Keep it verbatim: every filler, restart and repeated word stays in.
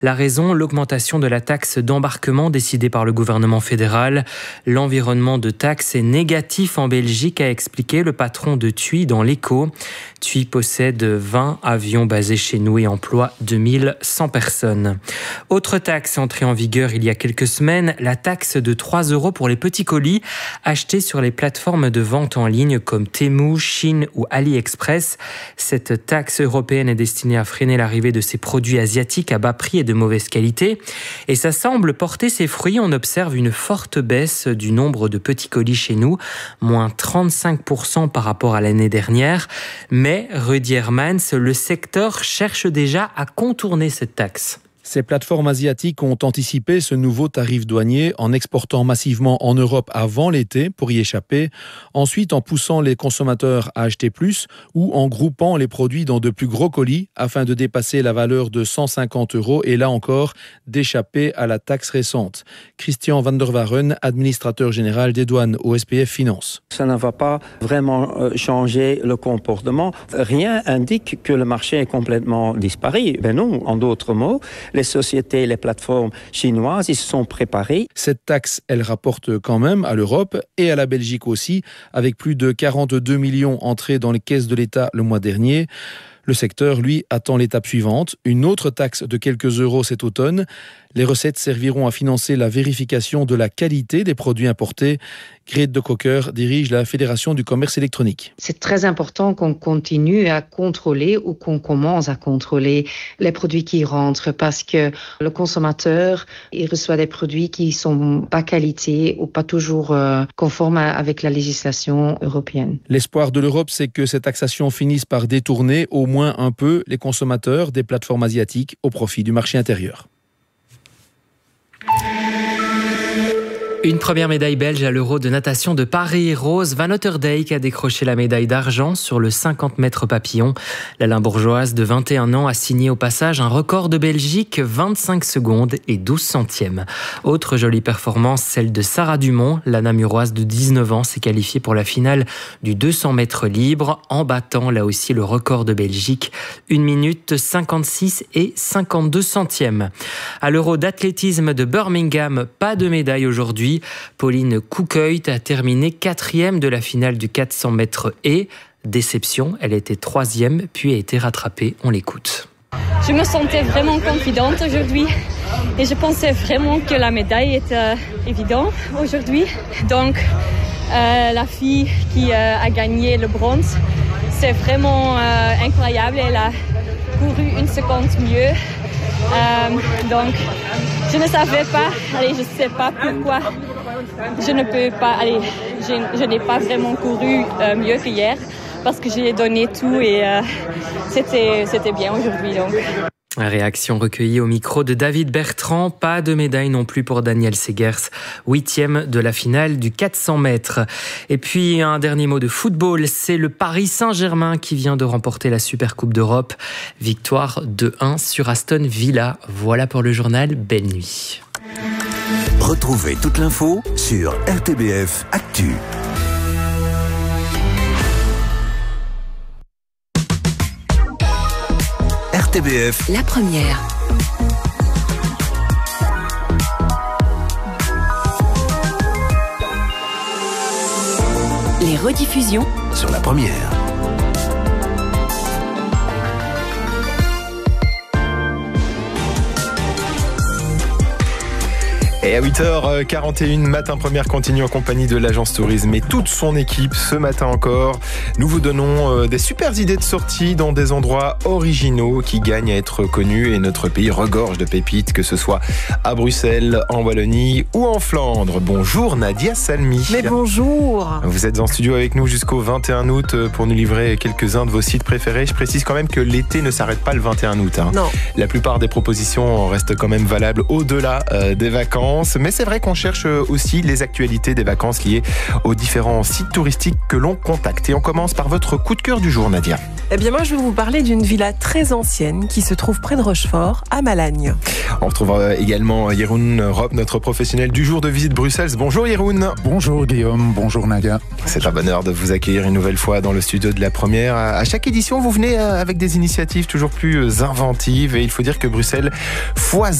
La raison, l'augmentation de la taxe d'embarquement décidée par le gouvernement fédéral. L'environnement de taxe est négatif en Belgique, a expliqué le patron de TUI dans l'Écho. TUI possède vingt avions basés chez nous et emploie deux mille cent personnes. Autre taxe entrée en vigueur il y a quelques semaines, la taxe de trois euros pour les petits colis achetés sur les plateformes de vente en ligne comme Temu, Chine ou AliExpress. Cette taxe européenne est destinée à freiner l'arrivée de ces produits asiatiques à bas prix et de mauvaise qualité. Et ça semble porter ses fruits. On observe une forte baisse du nombre de petits colis chez nous, moins trente-cinq pour cent par rapport à l'année dernière. Mais, Rudy Hermans, le secteur cherche déjà à contourner cette taxe. Ces plateformes asiatiques ont anticipé ce nouveau tarif douanier en exportant massivement en Europe avant l'été pour y échapper, ensuite en poussant les consommateurs à acheter plus ou en groupant les produits dans de plus gros colis afin de dépasser la valeur de cent cinquante euros et là encore d'échapper à la taxe récente. Christian van der Waren, administrateur général des douanes au S P F Finance. Ça ne va pas vraiment changer le comportement. Rien indique que le marché est complètement disparu. Ben non, en d'autres mots, les sociétés, les plateformes chinoises, ils se sont préparés. Cette taxe, elle rapporte quand même à l'Europe et à la Belgique aussi, avec plus de quarante-deux millions entrés dans les caisses de l'État le mois dernier. Le secteur, lui, attend l'étape suivante, une autre taxe de quelques euros cet automne. Les recettes serviront à financer la vérification de la qualité des produits importés. Grete de Cocker dirige la Fédération du commerce électronique. C'est très important qu'on continue à contrôler ou qu'on commence à contrôler les produits qui rentrent parce que le consommateur, il reçoit des produits qui sont pas qualité ou pas toujours euh, conformes avec la législation européenne. L'espoir de l'Europe, c'est que cette taxation finisse par détourner au moins un peu les consommateurs des plateformes asiatiques au profit du marché intérieur. Une première médaille belge à l'Euro de natation de Paris. Rose Van Otterdijk a décroché la médaille d'argent sur le cinquante mètres papillon. La Limbourgeoise de vingt et un ans a signé au passage un record de Belgique, vingt-cinq secondes et douze centièmes. Autre jolie performance, celle de Sarah Dumont. La Namuroise de dix-neuf ans s'est qualifiée pour la finale du deux cents mètres libre en battant là aussi le record de Belgique, une minute cinquante-six et cinquante-deux centièmes. À l'Euro d'athlétisme de Birmingham, pas de médaille aujourd'hui. Pauline Coucœut a terminé quatrième de la finale du quatre cents mètres et déception, elle était troisième puis a été rattrapée. On l'écoute. Je me sentais vraiment confidente aujourd'hui et je pensais vraiment que la médaille était euh, évidente aujourd'hui. Donc euh, la fille qui euh, a gagné le bronze, c'est vraiment euh, incroyable. Elle a couru une seconde mieux. Euh, donc je ne savais pas, allez, je ne sais pas pourquoi je ne peux pas, allez, je, je n'ai pas vraiment couru euh, mieux qu'hier parce que j'ai donné tout et euh, c'était, c'était bien aujourd'hui. Donc. Réaction recueillie au micro de David Bertrand. Pas de médaille non plus pour Daniel Segers, huitième de la finale du quatre cents mètres. Et puis un dernier mot de football, c'est le Paris Saint-Germain qui vient de remporter la Supercoupe d'Europe. Victoire deux un sur Aston Villa. Voilà pour le journal, belle nuit. Retrouvez toute l'info sur R T B F Actu. R T B F, la première. Les rediffusions sur la première. Et à huit heures quarante et une, Matin Première continue en compagnie de l'agence tourisme et toute son équipe. Ce matin encore, nous vous donnons des super idées de sortie dans des endroits originaux qui gagnent à être connus et notre pays regorge de pépites, que ce soit à Bruxelles, en Wallonie ou en Flandre. Bonjour Nadia Salmi. Mais bonjour. Vous êtes en studio avec nous jusqu'au vingt et un août pour nous livrer quelques-uns de vos sites préférés. Je précise quand même que l'été ne s'arrête pas le vingt et un août. Hein. Non. La plupart des propositions restent quand même valables au-delà euh, des vacances. Mais c'est vrai qu'on cherche aussi les actualités des vacances liées aux différents sites touristiques que l'on contacte. Et on commence par votre coup de cœur du jour, Nadia. Eh bien moi, je vais vous parler d'une villa très ancienne qui se trouve près de Rochefort, à Malagne. On retrouvera également Jeroen Rob, notre professionnel du jour de visite Bruxelles. Bonjour Jeroen. Bonjour Guillaume, bonjour Nadia. C'est un bonheur de vous accueillir une nouvelle fois dans le studio de la première. À chaque édition, vous venez avec des initiatives toujours plus inventives et il faut dire que Bruxelles foisonne